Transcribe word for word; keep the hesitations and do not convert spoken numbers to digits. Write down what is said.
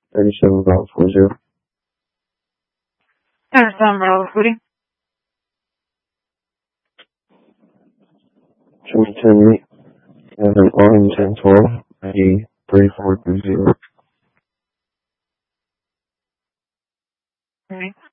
thirty-seven Bravo four zero. thirty-seven Bravo forty. twenty ten eight. And an orange ten twelve. I D three four three zero. Ready.